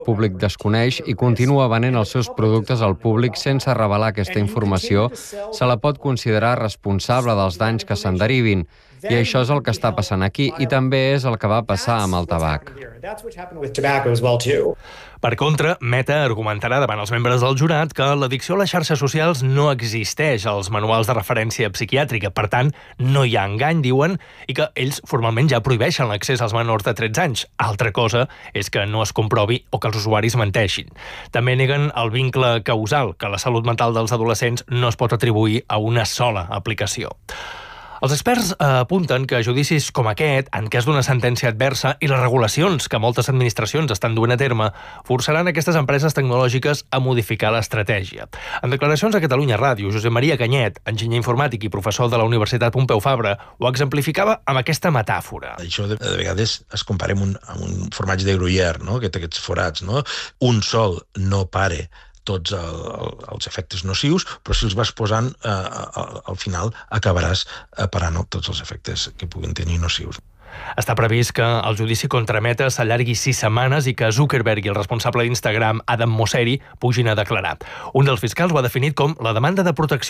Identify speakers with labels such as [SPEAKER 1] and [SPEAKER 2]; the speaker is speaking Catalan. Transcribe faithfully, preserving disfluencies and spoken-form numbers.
[SPEAKER 1] públic desconeix i continua venent els seus productes al públic sense revelar aquesta informació, se la pot considerar responsable dels danys que se'n derivin. I això és el que està passant aquí i també és el que va passar amb el tabac.
[SPEAKER 2] Per contra, Meta argumentarà davant els membres del jurat que l'addicció a les xarxes socials no existeix als manuals de referència psiquiàtrica. Per tant, no hi ha engany, diuen, i que ells formalment ja prohibeixen l'accés als menors de tretze anys. Altra cosa és que no es comprovi o que els usuaris menteixin. També neguen el vincle causal, que la salut mental dels adolescents no es pot atribuir a una sola aplicació. Els experts eh, apunten que judicis com aquest, en cas d'una sentència adversa, i les regulacions que moltes administracions estan duent a terme, forçaran aquestes empreses tecnològiques a modificar l'estratègia. En declaracions a Catalunya Ràdio, Josep Maria Canyet, enginyer informàtic i professor de la Universitat Pompeu Fabra, ho exemplificava amb aquesta metàfora.
[SPEAKER 3] Això de, de vegades es compara amb un, amb un formatge de Gruyère, no? Que té aquests forats, no? Un sol no pare tots el, el, els efectes nocius, però si els vas posant, eh, al, al final acabaràs parant tots els efectes que puguin tenir nocius.
[SPEAKER 2] Està previst que el judici contra Meta s'allargui sis setmanes i que Zuckerberg i el responsable d'Instagram, Adam Mosseri, pugin a declarar. Un dels fiscals ho ha definit com la demanda de protecció